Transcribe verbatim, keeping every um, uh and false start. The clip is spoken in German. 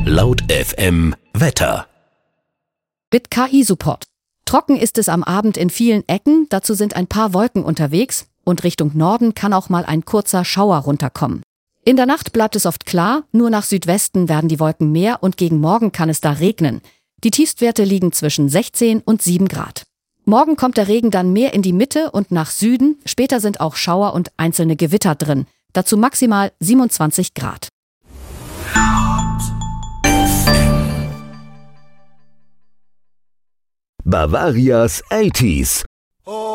Laut F M Wetter. Mit K I-Support. Trocken ist es am Abend in vielen Ecken, dazu sind ein paar Wolken unterwegs und Richtung Norden kann auch mal ein kurzer Schauer runterkommen. In der Nacht bleibt es oft klar, nur nach Südwesten werden die Wolken mehr und gegen Morgen kann es da regnen. Die Tiefstwerte liegen zwischen sechzehn und sieben Grad. Morgen kommt der Regen dann mehr in die Mitte und nach Süden, später sind auch Schauer und einzelne Gewitter drin, dazu maximal siebenundzwanzig Grad. Bavarias achtziger.